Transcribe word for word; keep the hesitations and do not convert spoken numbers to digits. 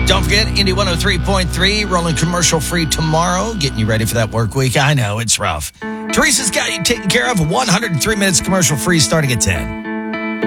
Don't forget, Indy one oh three point three, rolling commercial free tomorrow, getting you ready for that work week. I know, it's rough. Teresa's got you taken care of. one hundred three minutes commercial free starting at ten.